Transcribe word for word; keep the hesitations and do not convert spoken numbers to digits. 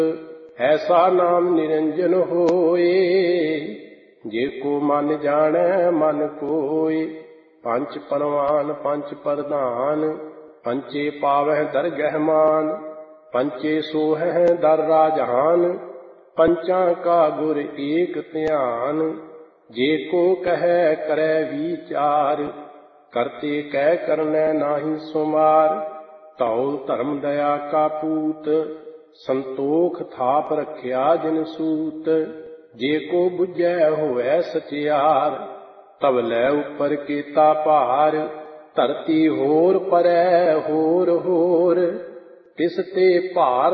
ਐਸਾ ਨਾਮ ਨਿਰੰਜਨ ਹੋਏ, ਜੇ ਕੋ ਮਨ ਜਾਣੈ ਮਨ ਕੋਇ। ਪੰਚ ਪਰਵਾਨ ਪੰਚ ਪ੍ਰਧਾਨ, ਪੰਚੇ ਪਾਵਹਿ ਦਰਗਹਿ ਮਾਨ। ਪੰਚੇ ਸੋਹਹਿ ਦਰ ਰਾਜਹਾਨ, ਪੰਚਾਂ ਕਾ ਗੁਰ ਏਕ ਧਿਆਨ। ਜੇ ਕੋ ਕਹੈ ਕਰੈ ਵੀਚਾਰ, ਕਰਤੇ ਕਹਿ ਕਰਨੈ ਨਾਹੀ ਸੁਮਾਰ। ਧੌਲ ਧਰਮ ਦਇਆ ਕਾ ਪੂਤ, ਸੰਤੋਖ ਥਾਪ ਰਖਿਆ ਜਿਨ ਸੂਤ। ਜੇ ਕੋ ਬੁਝੈ ਹੋਵੈ ਸਚਿਆਰ, ਤਬ ਲੈ ਉਪਰ ਕੀਤਾ ਭਾਰ। ਧਰਤੀ ਹੋਰ ਪਰੈ ਹੋਰ ਹੋਰ, ਤਿਸ ਤੇ ਭਾਰ